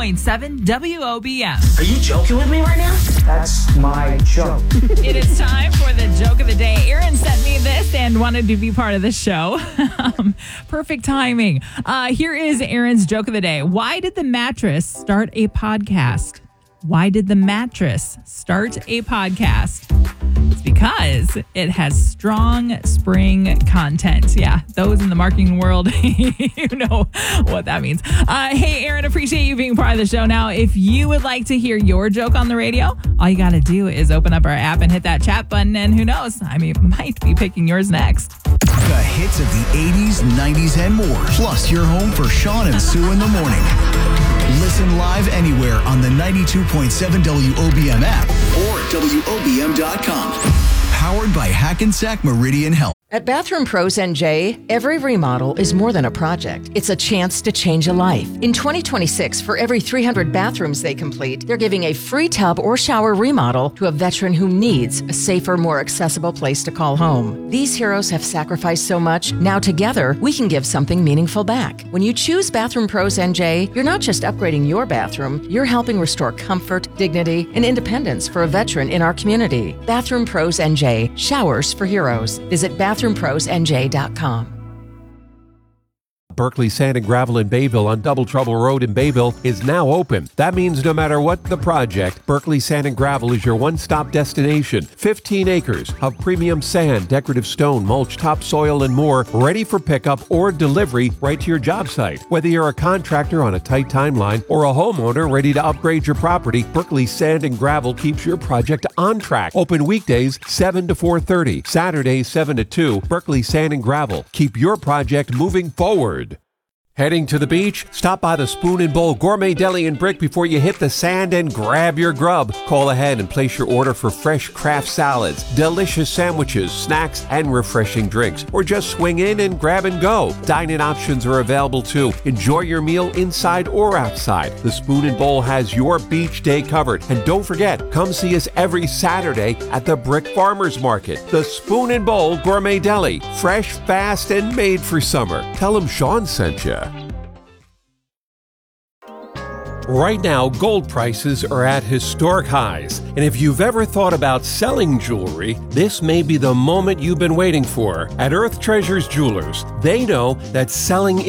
92.7 WOBM. Are you joking with me right now? That's my joke. It is time for the joke of the day. Aaron sent me this and wanted to be part of the show. Perfect timing. Here is Aaron's joke of the day. Why did the mattress start a podcast? Why did the mattress start a podcast? It's because it has strong spring content. Yeah, those in the marketing world, you know what that means. Hey, Aaron, appreciate you being part of the show. Now, if you would like to hear your joke on the radio, all you got to do is open up our app and hit that chat button. And who knows? I mean, might be picking yours next. The hits of the 80s, 90s, and more. Plus, you're home for Sean and Sue in the morning. Listen live anywhere on the 92.7 WOBM app or WOBM.com. Powered by Hackensack Meridian Health. At Bathroom Pros NJ, every remodel is more than a project. It's a chance to change a life. In 2026, for every 300 bathrooms they complete, they're giving a free tub or shower remodel to a veteran who needs a safer, more accessible place to call home. These heroes have sacrificed so much. Now together, we can give something meaningful back. When you choose Bathroom Pros NJ, you're not just upgrading your bathroom, you're helping restore comfort, dignity, and independence for a veteran in our community. Bathroom Pros NJ, showers for heroes. Visit BathroomProsNJ.com. Berkeley Sand and Gravel in Bayville on Double Trouble Road in Bayville is now open. That means no matter what the project, Berkeley Sand and Gravel is your one-stop destination. 15 acres of premium sand, decorative stone, mulch, topsoil, and more, ready for pickup or delivery right to your job site. Whether you're a contractor on a tight timeline or a homeowner ready to upgrade your property, Berkeley Sand and Gravel keeps your project on track. Open weekdays 7 to 4:30, Saturdays 7 to 2. Berkeley Sand and Gravel. Keep your project moving forward. Heading to the beach? Stop by the Spoon and Bowl Gourmet Deli and Brick before you hit the sand and grab your grub. Call ahead and place your order for fresh craft salads, delicious sandwiches, snacks, and refreshing drinks. Or just swing in and grab and go. Dine-in options are available too. Enjoy your meal inside or outside. The Spoon and Bowl has your beach day covered. And don't forget, come see us every Saturday at the Brick Farmers Market. The Spoon and Bowl Gourmet Deli. Fresh, fast, and made for summer. Tell them Sean sent you. Right now, gold prices are at historic highs, and if you've ever thought about selling jewelry, this may be the moment you've been waiting for. At Earth Treasures Jewelers, they know that selling